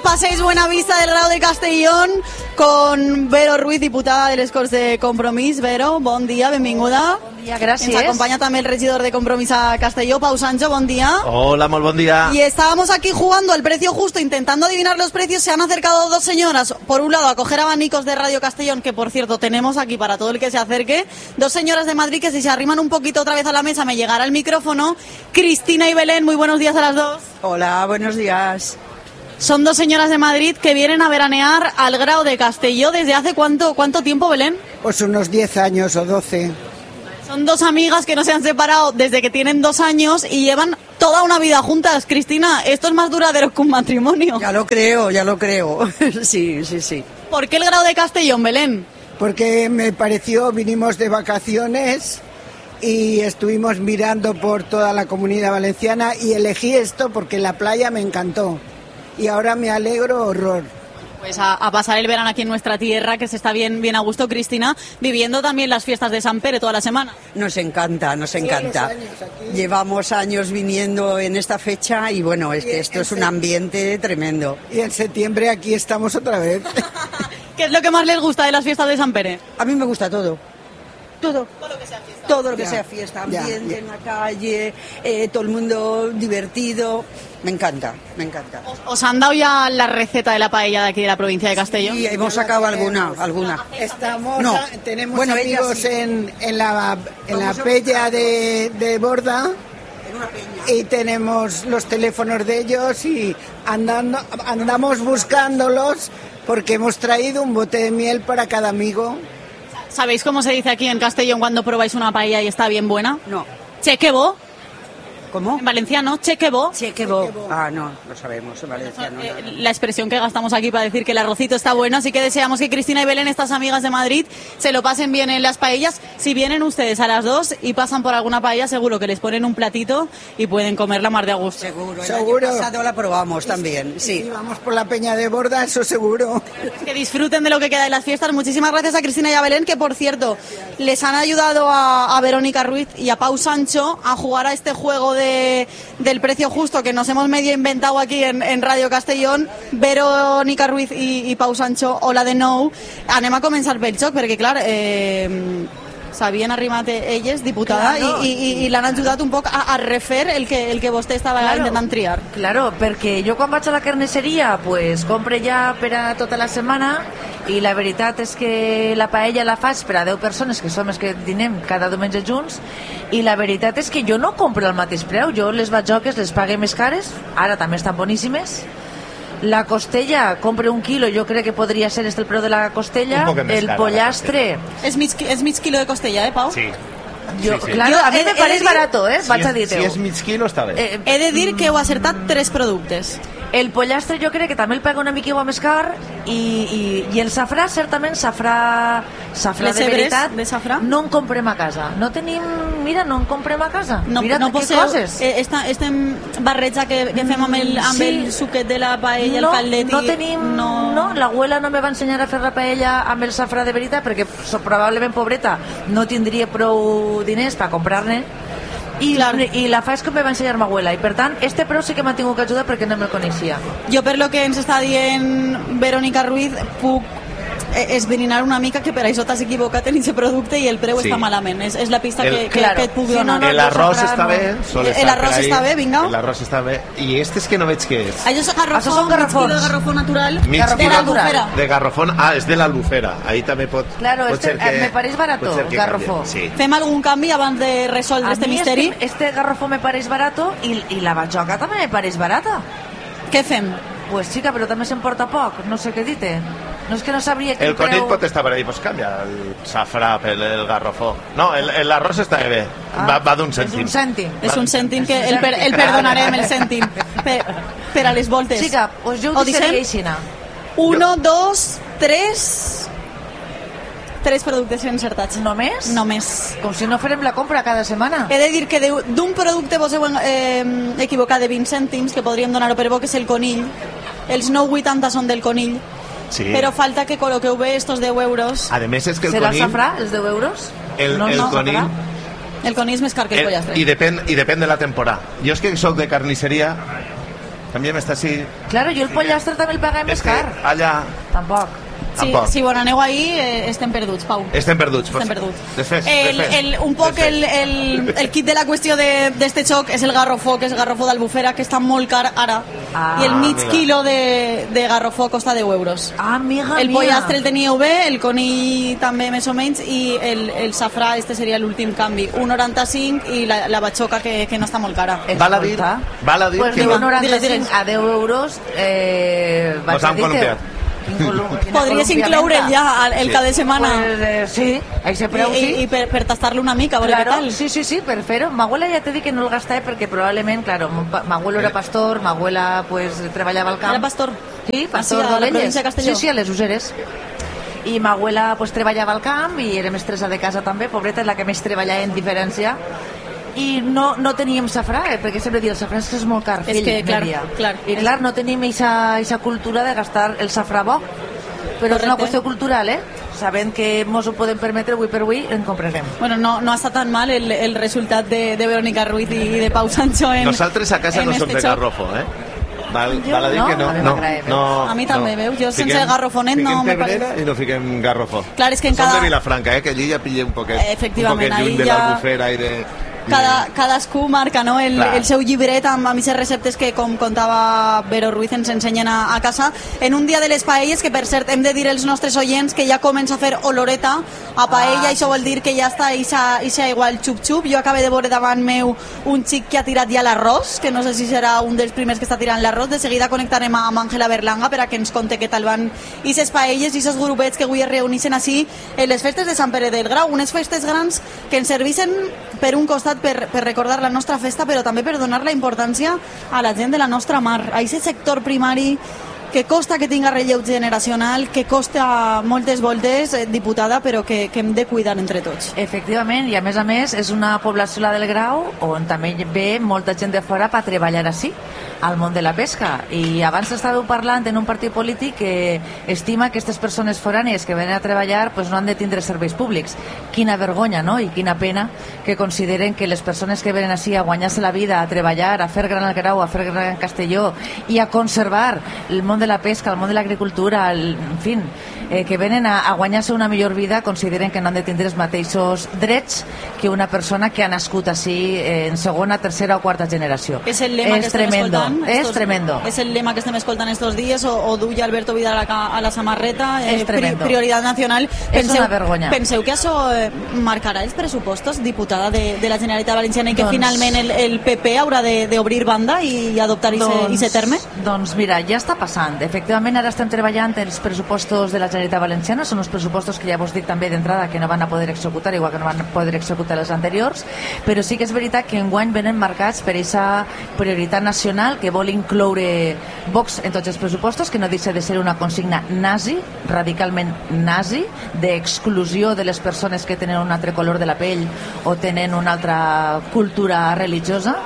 Passeig Buenavista del Grau de Castellón con Vero Ruiz, diputada de les Corts de Compromís. Vero, bon dia, benvinguda. Bon dia, gràcies. Ens acompaña també el regidor de Compromís a Castelló, Pau Sancho, bon día. Hola, muy buen día. Y estábamos aquí jugando al precio justo, intentando adivinar los precios. Se han acercado dos señoras, por un lado a coger abanicos de Radio Castellón, que por cierto tenemos aquí para todo el que se acerque. Dos señoras de Madrid que si se arriman un poquito otra vez a la mesa me llegará el micrófono. Cristina y Belén, muy buenos días a las dos. Hola, buenos días. Son dos señoras de Madrid que vienen a veranear al Grau de Castelló. ¿Desde hace cuánto tiempo, Belén? Pues unos 10 años o 12. Son dos amigas que no se han separado desde que tienen 2 años y llevan toda una vida juntas. Cristina, esto es más duradero que un matrimonio. Ya lo creo. Sí. ¿Por qué el Grau de Castellón, Belén? Porque me pareció, vinimos de vacaciones y estuvimos mirando por toda la Comunidad Valenciana y elegí esto porque la playa me encantó. Y ahora me alegro horror. Pues a pasar el verano aquí en nuestra tierra, que se está bien a gusto, Cristina, viviendo también las fiestas de San Pere toda la semana. Nos encanta. Llevamos años viniendo en esta fecha y bueno, es que esto es un ambiente tremendo. Y en septiembre aquí estamos otra vez. ¿Qué es lo que más les gusta de las fiestas de San Pere? A mí me gusta todo. Todo lo que sea fiesta. Todo lo que sea fiesta, ambiente en la calle, todo el mundo divertido. Me encanta. ¿Os han dado ya la receta de la paella de aquí de la provincia de Castellón? Sí, hemos sacado alguna. Tenemos amigos sí. en la peña de Borda. Y tenemos los teléfonos de ellos y andamos buscándolos porque hemos traído un bote de miel para cada amigo. ¿Sabéis cómo se dice aquí en Castellón cuando probáis una paella y está bien buena? No. Chequebo. ¿Cómo? En valenciano, chequebo. Ah, no, lo sabemos en valenciano. La expresión que gastamos aquí para decir que el arrocito está bueno, así que deseamos que Cristina y Belén, estas amigas de Madrid, se lo pasen bien en las paellas. Si vienen ustedes a las 2 y pasan por alguna paella, seguro que les ponen un platito y pueden comerla más de a gusto. Seguro. El año pasado la probamos también, sí. Si vamos por la peña de Borda, eso seguro. Que disfruten de lo que queda de las fiestas. Muchísimas gracias a Cristina y a Belén, que por cierto, les han ayudado a Verónica Ruiz y a Pau Sancho a jugar a este juego del precio justo que nos hemos medio inventado aquí en Radio Castellón. Verónica Ruiz i Pau Sancho, hola de nou. Anem a començar pel xoc, perquè clar, s'havien arrimat elles, diputada, claro. i l'han ajudat un poc a refer el que vostè estava intentant triar. Claro, perquè jo quan vaig a la carnisseria pues compre ja per a tota la setmana i la veritat és que la paella la faig per a 10 persones que som els que dinem cada diumenge junts i la veritat és que jo no compro al mateix preu, jo les batjoques les pague més cares, ara també estan boníssimes. La costella, compre 1 quilo, jo crec que podria ser el preu de la costella. El pollastre... És mig quilo de costella, Pau? Sí. Claro, a mi me pareix barato, vaig a dir-ho. Si és mig quilo, està bé. He de dir que heu acertat 3 productes. El pollastre jo crec que també el paga una mica més car i el safrà, certament, safrà de veritat, de safrà? No en comprem a casa. No tenim... Mira, no en comprem a casa. Mira no que coses. Este barreja que fem amb el suquet de la paella, el caldet... No tenim... No, l'abuela no me va ensenyar a fer la paella amb el safrà de veritat perquè probablement, pobreta, no tindria prou diners per comprar-ne. I la faig com me va ensenyar ma abuela i per tant, este preu sí que m'ha tingut que ajudar perquè no me'l coneixia. Jo per lo que ens està dient Verónica Ruiz puc esbrinar una mica que per això t'has equivocat en aquest producte i el preu està malament, és la pista que et puc donar. El arròs està bé, el arròs està bé, vinga. El arròs està bé i este és que no veig què és. Això és garrofó, mig quilo de garrofó natural de l'Albufera. De garrofó, és de l'Albufera, ahí també pot ser que... me pareix barato, garrofó. Fem algun canvi abans de resoldre este misteri? Este garrofó me pareix barato i la batjoca també me pareix barata. Què fem? Pues chica, però també se'n porta poc, no sé què dir-te. No és que no sabria que el conill pot estar per ahí, pues canvia el safrà pel garrofó. No, l'arròs està bé, va d'un cèntim. És un cèntim. És un cèntim que el perdonarem, el cèntim, per a les voltes. Chica, pues jo ho deixaria aixina. 1, 2, 3... 3 productes encertats. Només? Només. Com si no farem la compra cada setmana. He de dir que d'un producte vos heu equivocat de 20 cèntims, que podríem donar-ho per bo, que és el conill. Els 9,80 són del conill. Sí. Però falta que col·loqueu bé estos 10 euros. A més és que el conill... conill... ¿Serà safrà, els 10 euros? El conill... El conill és més car que el pollastre. I depèn de la temporada. Jo és que soc de carnisseria canviem esta sí. Claro, jo el pollastre també el paguem més car. Allà... Tampoc. Si bueno, aneu ahí, estem perduts, Pau. Estem perduts. Desfés. Un poc el kit de la qüestió d'este xoc és el garrofó, que és garrofó d'Albufera, que està molt car ara. I el mig quilo de garrofó costa 10 euros. El pollastre el teníeu bé, el conill també més o menys, i el safrà, este seria l'últim canvi. 1,95 i la batxoca, que no està molt cara. Val a dir pues que... 1,95 a 10 euros vaig a dir que... Podries incloure ja el cada setmana. Pues, sí, ese preu sí. I per tastar-lo una mica, a veure què tal. Sí, per fer-ho. Ma abuela ja t'he dit que no el gastava perquè probablement, claro, ma abuelo era pastor, ma abuela pues treballava al camp. Era pastor? Sí, pastor a la província de Castelló. Sí, a les Useres. I ma abuela pues treballava al camp i era mestressa de casa també, pobreta, és la que més treballava en diferència. I no teníem safrà, perquè sempre diuen el safrà és molt car, fill, clar. I clar, no tenim aquesta cultura de gastar el safrà bo, però és una qüestió cultural, sabent que mos ho podem permetre avui per avui, en comprarem. Bueno, no està tan mal el resultat de Verónica Ruiz i de Pau Sancho en nosaltres a casa no som de garrofo, Val a dir que no. A mi també, veus? Jo sense el garrofonet no me pareix. Fiquem pebrera i no fiquem garrofó. Clar, és que en Som de Vilafranca, que allí ja pillem un poquet lluny de l'Albufera i de... Cadascú marca, no? El seu llibret amb aquestes receptes que, com contava Vero Ruiz, ens ensenyen a casa en un dia de les paelles, que per cert hem de dir als nostres oients que ja comença a fer oloreta a paella, això vol dir que ja està ixa igual xup-xup. Jo acabé de veure davant meu un xic que ha tirat ja l'arròs, que no sé si serà un dels primers que està tirant l'arròs. De seguida connectarem amb Àngela Berlanga per a que ens conte què tal van ixes paelles i ixes grupets que avui es reunixen així en les festes de Sant Pere del Grau, unes festes grans que ens servixen per un costat per recordar la nostra festa, però també per donar la importància a la gent de la nostra mar, a aquest sector primari que costa que tinga relleu generacional, que costa moltes voltes, diputada, però que hem de cuidar entre tots. Efectivament, i a més és una població, la del Grau, on també ve molta gent de fora per treballar així, al món de la pesca. I abans estàveu parlant en un partit polític que estima que aquestes persones forànies que venen a treballar pues no han de tindre serveis públics. Quina vergonya, no? I quina pena que consideren que les persones que venen així a guanyar-se la vida, a treballar, a fer gran el Grau, a fer gran Castelló i a conservar el món de la pesca, el món de l'agricultura, en fi, que venen a guanyar-se una millor vida, consideren que no han de tindre els mateixos drets que una persona que ha nascut així en segona, tercera o quarta generació. És el lema que estem escoltant. És tremendo. És el lema que estem escoltant estos dies, o duia Alberto Vidal a la samarreta, prioritat nacional. És una vergonya. Penseu que això marcarà els pressupostos, diputada de la Generalitat Valenciana, i que finalment el PP haurà d'obrir banda i adoptar aquest terme? Doncs mira, ja està passant. Efectivament, ara estem treballant els pressupostos de la Generalitat Valenciana, són els pressupostos que ja vos dic també d'entrada que no van a poder executar, igual que no van a poder executar els anteriors, però sí que és veritat que enguany venen marcats per aquesta prioritat nacional que vol incloure Vox en tots els pressupostos, que no deixa de ser una consigna nazi, radicalment nazi, d'exclusió de les persones que tenen un altre color de la pell o tenen una altra cultura religiosa,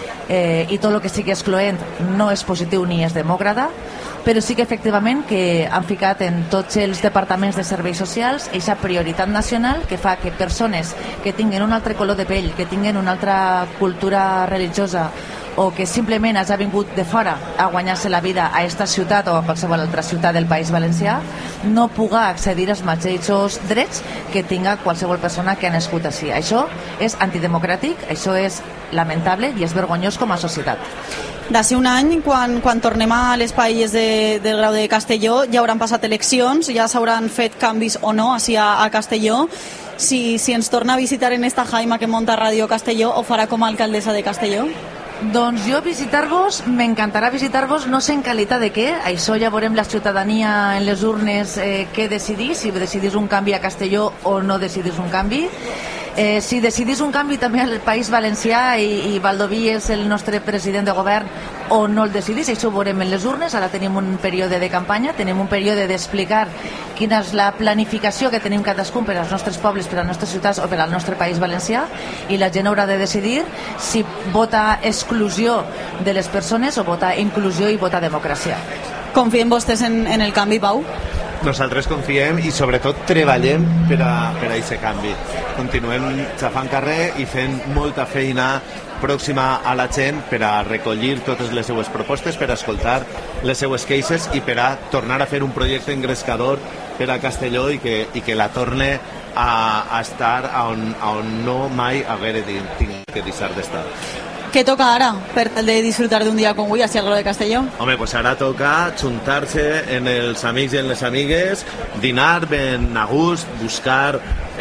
i tot el que sigui excloent no és positiu ni és demòcrata, però sí que efectivament que han ficat en tots els departaments de serveis socials aquesta prioritat nacional que fa que persones que tinguen un altre color de pell, que tinguen una altra cultura religiosa o que simplement hagi vingut de fora a guanyar-se la vida a esta ciutat o a qualsevol altra ciutat del País Valencià no puga accedir als mateixos drets que tinga qualsevol persona que ha nascut així. Això és antidemocràtic, això és lamentable i és vergonyós com a societat. D'ací un any, quan tornem a les paelles del Grau de Castelló, ja hauran passat eleccions, ja s'hauran fet canvis o no així a Castelló. Si ens torna a visitar en esta jaima que monta Ràdio Castelló, o farà com a alcaldessa de Castelló? Doncs jo visitar-vos, m'encantarà visitar-vos, no sé en qualitat de què, això ja veurem la ciutadania en les urnes què decidís, si decidís un canvi a Castelló o no decidís un canvi. Si decidís un canvi també al País Valencià i Baldoví és el nostre president de govern o no el decidís, això ho veurem en les urnes. Ara tenim un període de campanya, tenim un període d'explicar quina és la planificació que tenim cadascun per als nostres pobles, per a les nostres ciutats o per al nostre País Valencià, i la gent haurà de decidir si vota exclusió de les persones o vota inclusió i vota democràcia. Confien vostès en el canvi, Pau? nosaltres confiem i sobretot treballem per a aquest canvi. Continuem xafant carrer i fent molta feina pròxima a la gent per a recollir totes les seues propostes, per a escoltar les seues queixes i per a tornar a fer un projecte engrescador per a Castelló i que la torne a estar on no mai haguera tingut que deixar d'estar. Què toca ara per tal de disfrutar d'un dia com avui a Cialgro de Castelló? Home, pues ara toca juntar-se en els amics i en les amigues, dinar ben a gust, buscar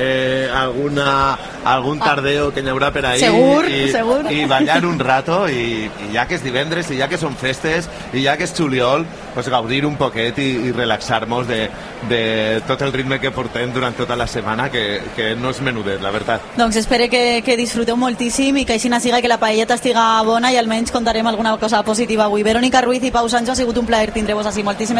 algun tardeo que n'hi haurà per ahí segur. I ballar un rato i ja que és divendres i ja que són festes i ja que és juliol, pues gaudir un poquet i relaxar-nos de tot el ritme que portem durant tota la setmana, que no és menudet, la veritat. Doncs espero que disfruteu moltíssim i que així siga, que la paelleta estiga bona i almenys contarem alguna cosa positiva avui. Verònica Ruiz i Pau Sancho, ha sigut un plaer tindre-vos així. Moltíssimes